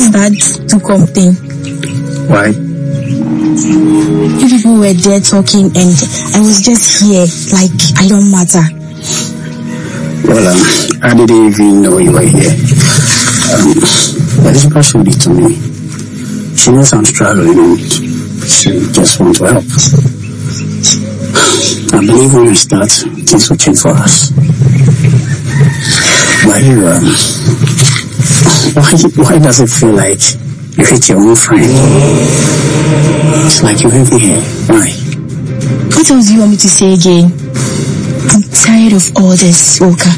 that to complain. Why? You people were there talking and I was just here like I don't matter. Well, I didn't even know you were here. Elizabeth showed it to me. She knows I'm struggling and she just wants to help. I believe when we start, things will change for us. Why does it feel like you hate your own friend? It's like you hate me here. Why? What else do you want me to say again? I'm tired of all this, Walker.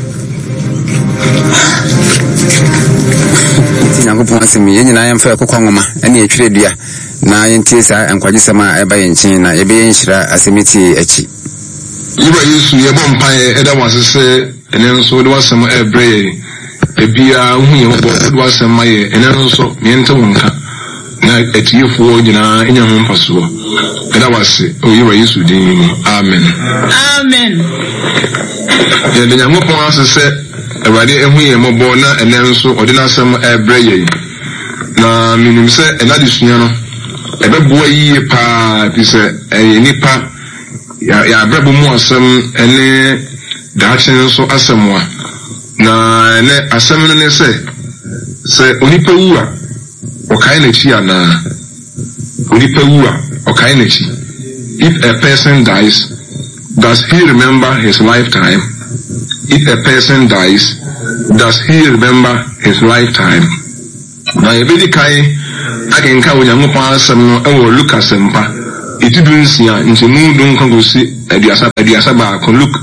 Nyankopɔn asemi yen nyina yɛmfa kokɔngoma ɛne etwire dua na yɛntie saa ankwagyesɛm a ɛba yɛnkyin na yɛbɛyɛ nhyira asɛmiti akyi. Yiba Yesu yɛbɔ mpae ɛda wasese ɛne nso de wasɛm ɛbrɛ ebia hu yɛ bɔ de wasɛm ma yɛ ɛne nso yɛnte wonka na etiefoɔ nyina enya ho mpasoɔ ɛda wase o Yiba Yesu din mu amen. Amen. Yɛde Nyankopɔn asese Everybody, every mobile na and so or dinner some every na minim say another sunyano ebe boy ye pa this nipa ya brabo mu asem ene dachen so asemwa na ne asem ne say onipa wu a okai na chi ana onipa wu a okai na chi. If a person dies, does he remember his lifetime? If a person dies, does he remember his lifetime? Na yebedi kai akenka Onyankopɔn asɛm no ɛwɔ Luke asɛmpa etidunsia ntemu dun kongosi aduasa ba Luke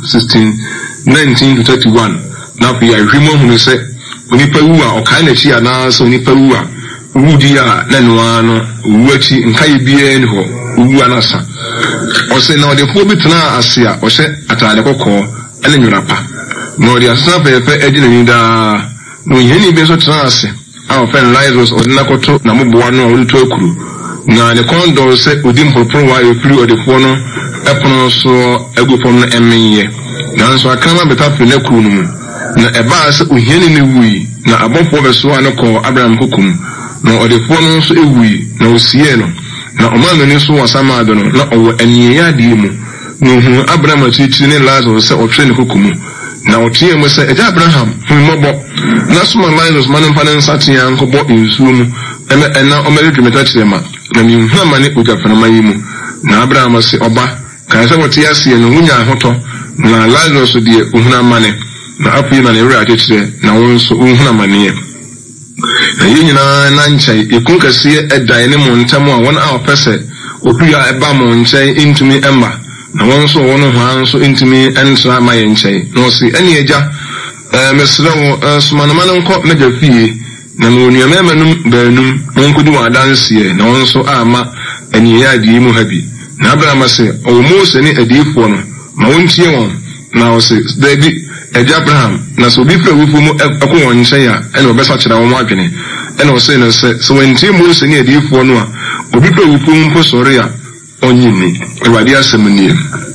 16:19-31 na pe ahwemo hunu sɛ onipa wu a ɔkae na chi ana so onipa wu a wudi a na noa no wuachi nkae bia ni hɔ wu anasa ɔsɛ na ɔde fo bitena ase a ɔhyɛ atade kɔkɔɔ ɛne nwurapa no the assistant pepe edi ni da no yeni be so trance a ofen Lazarus odina koto na moboa no olu to akuru na the condor se odi mpopro wa efiri odefo no epono so agufom no emenye na nso akama beta firi na kuru no mu na eba se ohieni ne wui na abofo be so anoko Abraham kokum na odefo no so ewui na osie no na omano ni so wasama do no na owo aniya di mu no hu Abraham atiti ne Lazarus se otwe ne kokum na otie mo se eja Abraham humobo na suma Lazarus manen panen satia nkobo insuo mu ena omele dwemeta kirema na mi hu amane ogafana mayimu na Abraham se oba kan se wote ase no hunya ahoto na Lazarus de ohuna amane na afi na le ati kire na wonso ohuna amane na yinyina na nchai ekunkase edan ne mo ntam a won a opese opuya eba mo nchai intumi emma na wonso wono ho anso intimi entra ma yenchai no si eni eja mesra wo sumanama nko na jafie na no nuamema num baanum nonkudi wa danse na wonso ama eni ya di mu habi na Abraham se o Mose ni adifo no ma wontie won na o se dabi eja Abraham na so bi fra wufu mu akọ won nche ya ene obesa kira won adwene ene o se no se so wontie Mose ni adifo no a obi fra wufu mu posore ya onyini ewadi asemni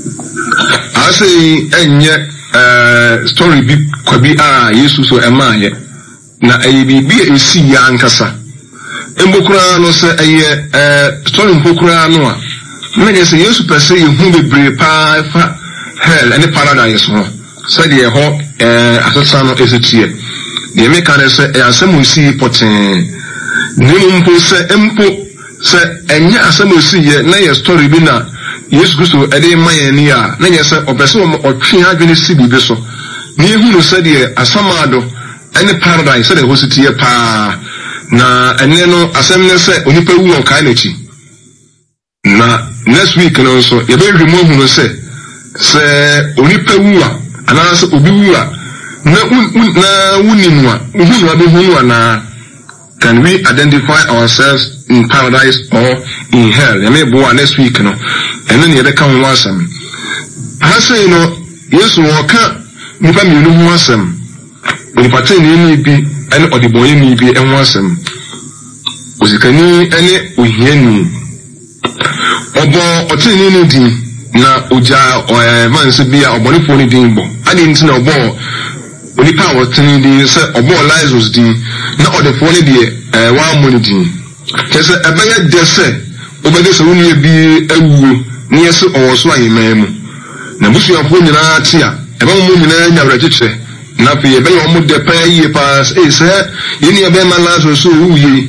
ase enye story bi kwabi a Yesu so emaye na ayibibi esi ya nkasa embokura no se eye story mpokura no a na se Yesu pese yehu bebre pa fa hell and paradise ho said ye ho asasa no esetie de me kan se asemu si poten ni mpo se empo se enye asemu si ye na ye story bi na Yesu Kristo ede mayani a na ye se obese o twe adwene si bi so ni ehunu se de asamado ene paradise se de hositie pa na ene no asem ne se onipa wu o kai na chi na next week no so ye be hwemo hunu se onipa wu a ana se obi wu a na wuninu a uhunu abi hunu na can we identify ourselves in paradise or in hell? I may go next week, no, and then you come once. I say, no, yes, walker, Nipa me no once. When you pattern any be any or the boy may be and once. Was it any uhieni? Obo or ten any na uja or man se be a bonifoni dimbo. I didn't know bo. onipa wotini di se obo lies di na odefo ne de wa mo ne di kese ebeye de se obede se woni bi awuo ne yese owoso ayememu na busuafo nyina tia ebe mo nyina nyawra kyekyere na pe ebeye o mo de pa yie pass se yeni ebe ma lazo so wuye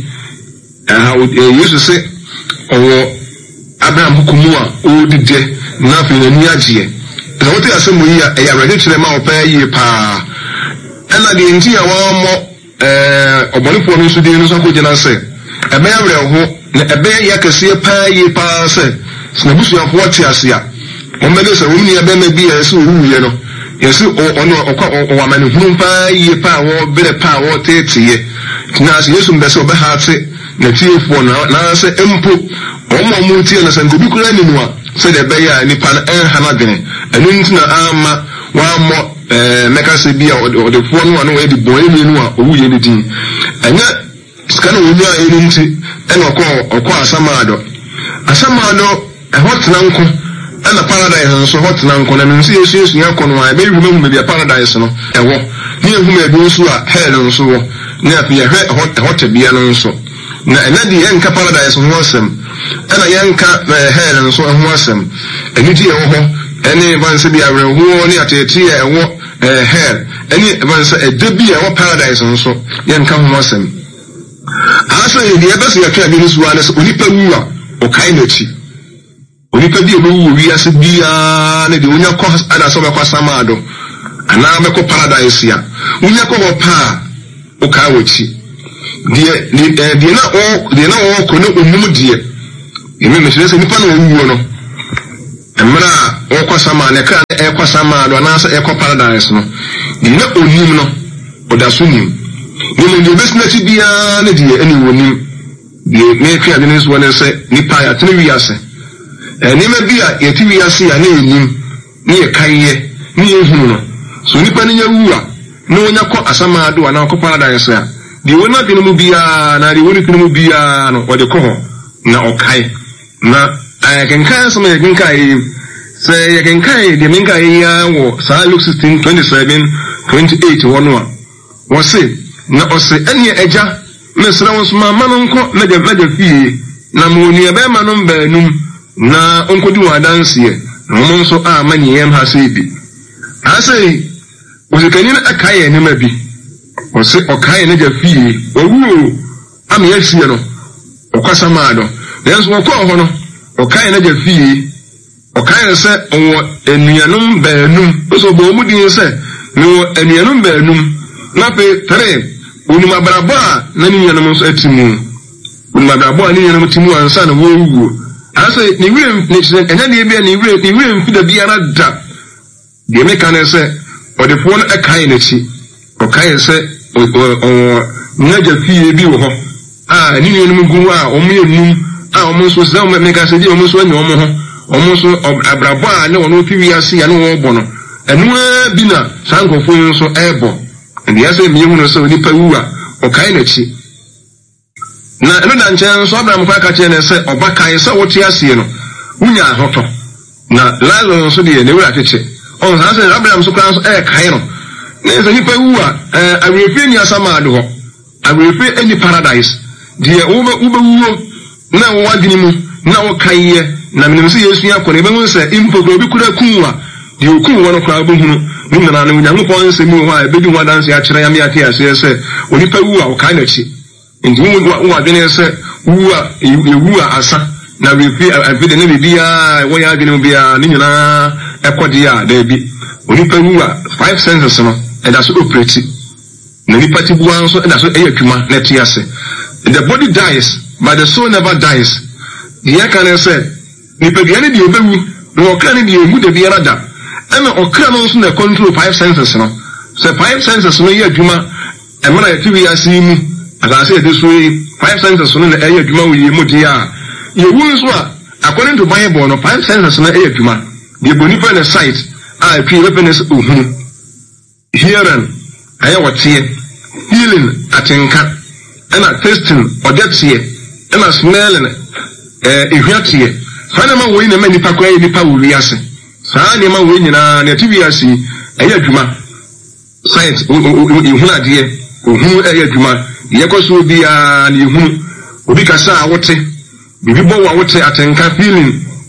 yesu se owo Abraham hukumu a o dide na pe ni agye na wote asemu yi a yawra kyekyere ma o pa yie pa ana de nti a wa mo obonifo no so de no so ko gina se ebe yawra ho na ebe yakase pa yie pa se na busuafo ate ase a omede se woni ebe ma bi yesu wuye no yesu ono wa mani hunu pa yie pa wo bere pa wo tete na se yesu mbese obe ha ate na tiefo na se empo omo mu tie na se ngobi kura ni no a se de be ya nipa na hana dene enu nti na ama wa mo meka se bia ode fo no anu e di boy ni no a owuye ni din enya skana wonu a enu nti ena okọ asamado hot na nko ena paradise nso hot na nko na nsi yesu yakọ no a be hwema hu bia paradise no ewo ni ehuma edu nso a hell nso wo na afi ye hot bia no nso na ena di enka paradise ho asem ena yenka hell nso ho asem eni di ewo ho eni vanse bia rewo ni atete ewo hell eni vanse edebi ewo paradise nso yenka ho asem asa ye di ebese ya twa bi nso wa na so onipa wu a o kai na chi onipa bi wu wi ase bia na de onya kọ ana so be kwa samado ana be ko paradise ya onya kọ ho pa o kai wo chi die na o ko no onum die emi me se nipa na wu no emra o kwa sama na ka e kwa samado na so e ko paradise no die na onum no o da so nim ni mo business bia na die eni wonim die me twa de nso wona se nipa ya tene wi ase ni ma bia ye ti wi ase ya na enim ni ye kanye ni ye hunu no so nipa ni nya wu a no wonya kọ asamado na kọ paradise ya die wona de no bia na de woni tene mu bia no o de kọ ho na o kai na kenkan so me kenkan se ye kenkan de minka ya wo sa Luke 16:27-28 wonwa wo se na ose ene eja mesra wonso ma nko mede fie na mo ni ebe ma no mbaanum na onkodi wadanse na mo nso a mani yem ha se bi asai ozekani na akaye ne mabi ose okaye ne ja fie owu am ya fie no okwasa maado yenso ko ho no okaye ne ja fie okaye se onwo enuanum baanum so bo mu din se no enuanum baanum na pe 3 unuma brabo na ni nyanam nso atimu unuma brabo ni nyanam timu ansa na wo wuo asa ni wire ni chine enya de bia ni wire mfida bia na da de meka na se ode fo na akai na chi o kai se o nyaja fie bi wo ho ni nyanam gu a o mu enum a o mu so za meka se di o mu so anyo mo ho o mu so brabo na wo no fi ase ya no wo bo no enu bi na sankofo nso ebo and yes me hu so nipa wu a o kai na chi na eno da nchen so Abraham kwa ka che ne se oba kai se wo ti ase no unya hoto na Lazarus so de ne wura cheche on sa se Abraham so kwa so kai no ne se nipa wu a awefe ni asama ado ho awefe any paradise de ube wu na wo wadini mu na wo kai ye na menim se Yesu ya kore be mu se impogro bi kura kunwa de okun wono kwa bohunu ni na no nyangu pon se mu ho a be di ho danse a kire ya me ate ase se onipa wu a o kai na chi ndi wo adene se wu a asa na refi afide ne bibia wo ya adene bia ni nyina ekode a da bi onipa wu a 5 senses no e da so operate na nipa ti bu anso e da so eyatuma na ti ase the body dies but the soul never dies dia kan say nipa bia ne di obewu no okra ne di emu de bia rada ana okra no nso na control 5 senses no so 5 senses no ye adwuma e mara ya tiwi asimu aka say this way 5 senses no na ye adwuma wo ye mu dia ye wu nso a according to Bible no 5 senses no ye adwuma de boni pa na sight a twi weapons ohunu hearing aya watie feeling atenka ana tasting odetie ana smelling ehwatie fana ma wo ina ma nipa kwa nipa wo wiase saa ne ma wo nyina na tiwi asi aya adwuma science ihun ade ohun adwuma yekoso bia na ihun obi kasa a wote bibi bo wa wote atenka feeling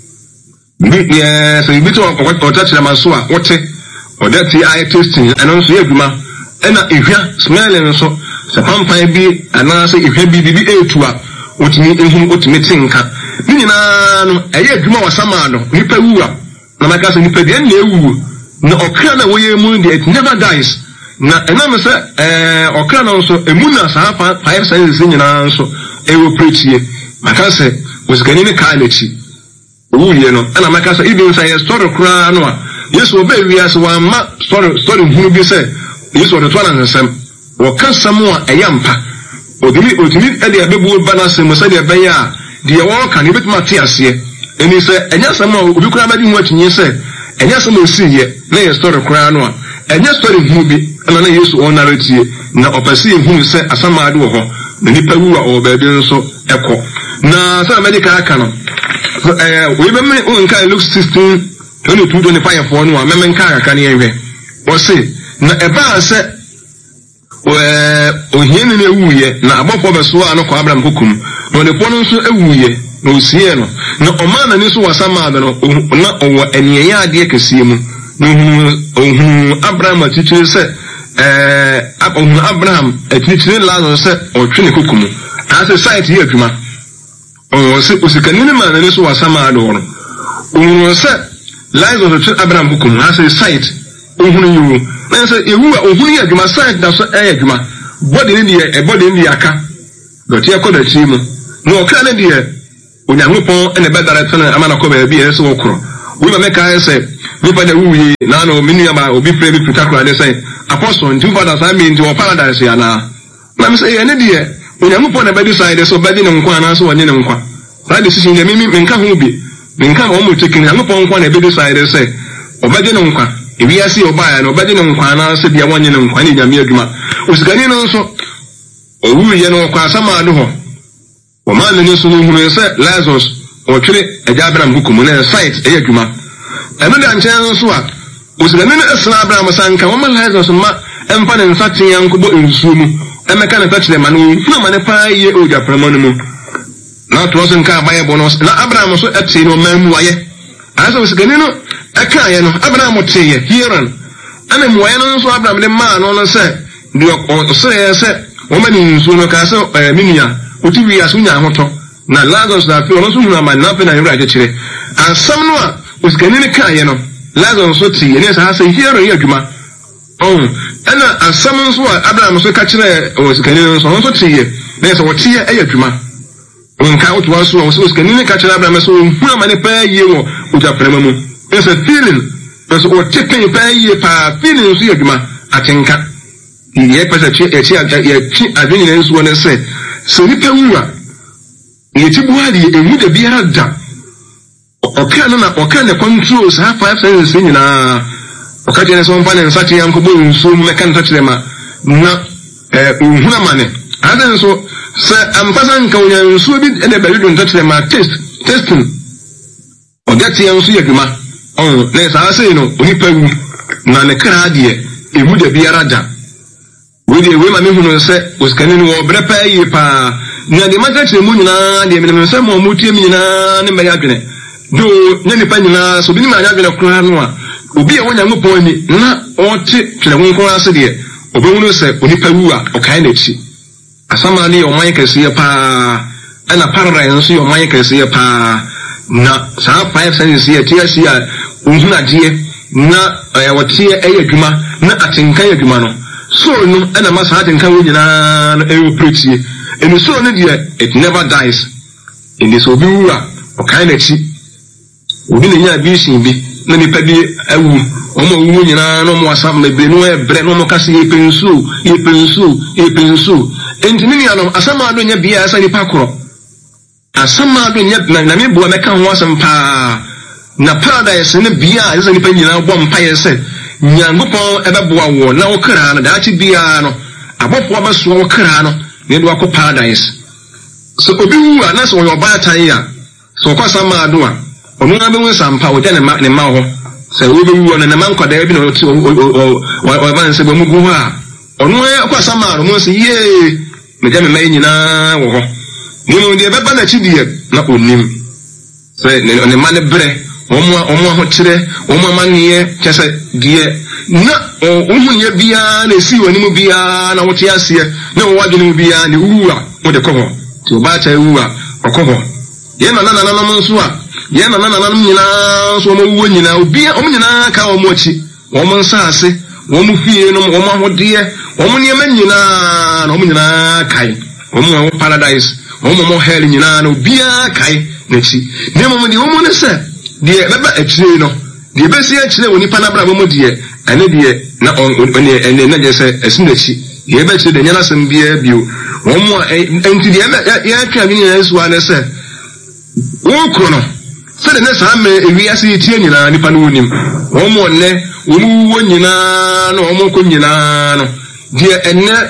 bi so ibi to o touch na maso a wote o that eye tasting and so adwuma ena ehwa smelling so se pampan bi ana se ehwa bi bibi etu a otimi ehun otimi tinka ni nyina no eye adwuma wasama no nipa wuwa na maka so nipa de na ewu na okra na woye mu de it never dies na enam se okra na so emuna sa 5 senses nyina so ewo preachie maka se osikani ne ka na chi wuye no na maka se even say story kra no a yesu obe wiase wa ma story hunu bi se yesu de to na nsem wo ka samu a eyampa otimi ede abebu bana se mo se de ben ya de wo ka ne betuma te ase eni se enya samu a obi kra ba di hu atinye se enya samu osiye na ye story kra no a enya story hunu bi na yesu on narrative na opasi hunu se asama ade wo ho na nipa wu a o ba bi nso ekọ na sa medical aka no we be me on kan Luke 16 22:25 for no a me nka aka ne ehwe o se na eba se ohieni na ewuye na abofo beso a no kwa Abraham kokum no ne pono nso ewuye na osie no na omana ni so wasama ade no na owo eniye ade kese mu no ohun Abraham atitire se Abraham atitire Lazarus se otwe ne kokum ase site ye adwuma o se usikanini mana ni so wasama ade no ohun se Lazarus atitire Abraham kokum ase site ohun yiwo na se ewu a ohun ye adwuma site da so adwuma body ni de aka doti akoda chi mu no okra ne de onyankopon ene bedare tana amana ko ba bi ese wokro we ba meka ese we fa da wuye na no minu ama obi free bi pitakura de say apostle ntu father sa me nti o paradise ya na me say ene de onyankopon na bedi side so bedi ne nkwa na so wonye ne nkwa sa decision de mi nka ho bi nka mo tekin onyankopon nkwa na bedi side say obedi ne nkwa ebi ase obaya na obedi ne nkwa na se bia wonye ne nkwa ne nyame adwuma osigani no nso owuye no kwa sama ado ho o man ni so no hunu se Lazarus o twere eja Abraham hukumu na site e adwuma eno de anchen nso a osigani no esra Abraham sanka o man Lazarus ma empa ne nsaten yankobo ensuo mu emeka na tachile ma no hunu ma ne pa ye oja pramo no mu na to so nka Bible no na Abraham so ete no man mu aye asa osigani no eka ye no Abraham te ye hearing ana mu aye no so Abraham de ma no se de o se o mani nsuo no ka se minia otiwi asunya hoto na Lazarus da fi ono so hunu ama na pe na yura agechire ansam no a osikani ne kan ye no Lazarus so ti ene sa se hiero ye adwuma ana ansam so a Abraham so ka kire osikani no so ti ye na so woti ye adwuma nka oto so osikani ne ka kire Abraham so hunu ama ne pa ye wo ojaprema mu it's a feeling so o tipping pa ye pa feeling so ye adwuma atenka ye pesa chi adwini ne so ne se so nipa wuwa yeti buhari emu de biara da oka no na oka ne control sa 5 senses nyina oka jene so mpa ne nsate yankobo nso mu meka ntachire ma na uhuna mane adan so se ampasa nka onya nso bi ene ba wido ntachire ma testing ogati yanso yaduma na sa ase no onipa wu na ne kra de emu de biara da we ma me hunu se osikani no obrepa yi pa na de mata chire mu nyina de me se mo mutie mi nyina ne me yadwene do ne nipa nyina so bi ni ma yadwene kura no a obi e wonya ngopon ni na o te chire won ase de obewunu se onipa wu a o kai na chi asama ne o man kese pa ana parara nso o man kese pa na sa 5 senses ye tia sia unhuna die na wotie eyadwuma na atenka yadwuma no so no ana masa hatin kan nyina no preachie eni so no de it never dies in this obi wura o kan na chi obi ne nya bi shin bi na ni padi awu o mo wu nyina no mo asam mebe no e bre no mo kase ye pensu entini ni ano asama do nya bia asa ni pakoro asama do nya na me bo me kan ho asam pa na paradise ne bia asa ni pa nyina bo mpa ye se nyankopon ebeboa wo na wo kra no daachi bia no abofo abaso wo kra no ne do akọ paradise so obi wu ana so yo ba tan ya so kwasa ma do a onu na be wu sampa wo ne ma ho say we be one na man kwada bi na o man say bo mugu ha ono akwasa ma no say ye me ga me mai nyina wo ho ni mo de beba na chi die na onim say ne man bre omo ho kire omo maniye kese die na ohunye bia na si wani mu bia na wote ase na wo wadwene mu bia ne uwa wo de koho ti oba cha uwa okoho ye na no nso a ye na nyina so mo wo nyina obi omo nyina ka omo chi omo nsase omo fie no omo ahode omo ne ma nyina na omo nyina kai omo paradise omo mo hell nyina na obi a kai na chi ne mo de omo ne se de beba atire no de be se atire woni pa na bra mo de ane de na ene na je se esin achi de be atire de nyana sem bia bio omo enti de ya atwa bi ni na so ana se wo kro no se de na sa me ewi ase tie nyina nipa no wonim omo ne wo nyina no omo ko nyina no de ene